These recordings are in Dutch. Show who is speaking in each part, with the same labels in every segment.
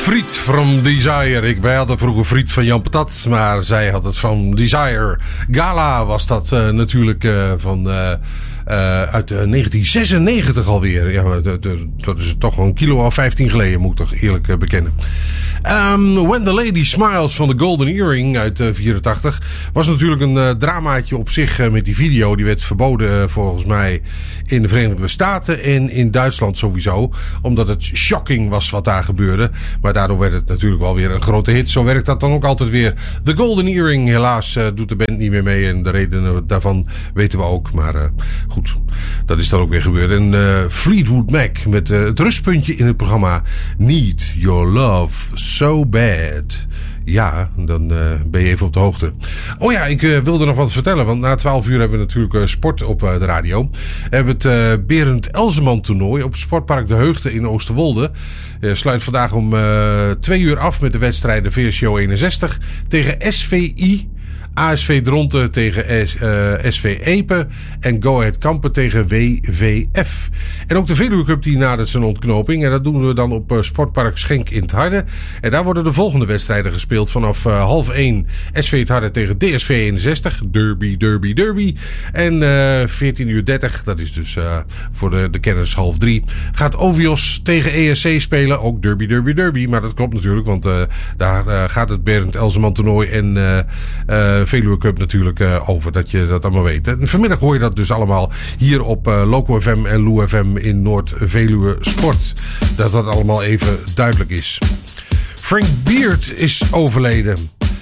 Speaker 1: Friet from Desire. Wij hadden vroeger Friet van Jan Patat, maar zij had het van Desire. Gala was dat natuurlijk uit 1996 alweer. Ja, dat is toch een kilo of 15 geleden, moet ik toch eerlijk bekennen. When the Lady Smiles van de Golden Earring uit 84 was natuurlijk een dramaatje op zich met die video. Die werd verboden volgens mij in de Verenigde Staten en in Duitsland sowieso. Omdat het shocking was wat daar gebeurde. Maar daardoor werd het natuurlijk wel weer een grote hit. Zo werkt dat dan ook altijd weer. The Golden Earring, helaas doet de band niet meer mee. En de redenen daarvan weten we ook. Maar goed, dat is dan ook weer gebeurd. En Fleetwood Mac met het rustpuntje in het programma Need Your Love So Bad. Ja, dan ben je even op de hoogte. Oh ja, ik wilde nog wat vertellen. Want na 12 uur hebben we natuurlijk sport op de radio. We hebben het Berend Elseman toernooi op Sportpark De Heugde in Oosterwolde. Sluit vandaag om 2 uur af met de wedstrijden VSCO 61 tegen SVI. ASV Dronten tegen SV Epe en Go Ahead Kampen tegen WVF. En ook de Veluwe Cup die nadert zijn ontknoping. En dat doen we dan op Sportpark Schenk in 't Harde. En daar worden de volgende wedstrijden gespeeld. Vanaf 12:30 SV 't Harde tegen DSV 61. Derby, derby, derby. En 14:30, dat is dus voor de kenners 2:30, gaat Ovios tegen ESC spelen. Ook derby, derby, derby. Maar dat klopt natuurlijk, want daar gaat het Berend Elseman toernooi en Veluwe Cup natuurlijk over, dat je dat allemaal weet. En vanmiddag hoor je dat dus allemaal hier op Loco FM en Lou FM in Noord-Veluwe Sport. Dat allemaal even duidelijk is. Frank Beard is overleden.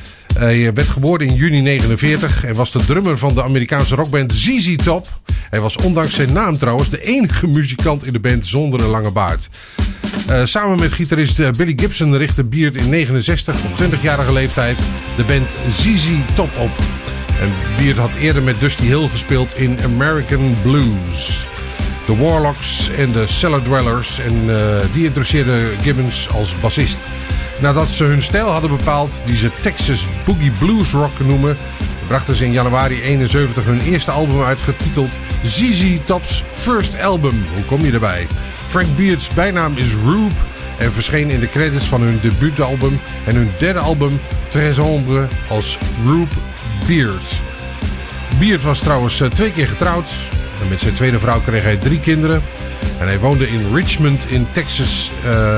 Speaker 1: Hij werd geboren in juni 1949 en was de drummer van de Amerikaanse rockband ZZ Top. Hij was ondanks zijn naam trouwens de enige muzikant in de band zonder een lange baard. Samen met gitarist Billy Gibson richtte Beard in 1969 op 20-jarige leeftijd de band ZZ Top op. En Beard had eerder met Dusty Hill gespeeld in American Blues. De Warlocks en de Cellar Dwellers, en die interesseerden Gibbons als bassist. Nadat ze hun stijl hadden bepaald, die ze Texas Boogie Blues Rock noemen, brachten ze in januari 1971 hun eerste album uit, getiteld ZZ Top's First Album. Hoe kom je erbij? Frank Beard's bijnaam is Rube en verscheen in de credits van hun debuutalbum en hun derde album Très Ombre als Rube Beard. Beard was trouwens 2 keer getrouwd en met zijn tweede vrouw kreeg hij 3 kinderen. En hij woonde in Richmond in Texas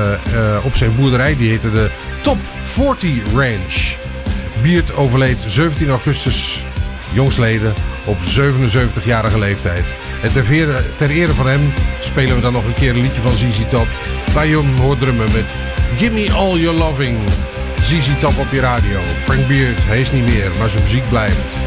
Speaker 1: op zijn boerderij. Die heette de Top 40 Ranch. Beard overleed 17 augustus jongstleden op 77-jarige leeftijd. En ter ere van hem spelen we dan nog een keer een liedje van ZZ Top. Bij hem hoort drummen met Gimme All Your Loving. ZZ Top op je radio. Frank Beard, hij is niet meer, maar zijn muziek blijft.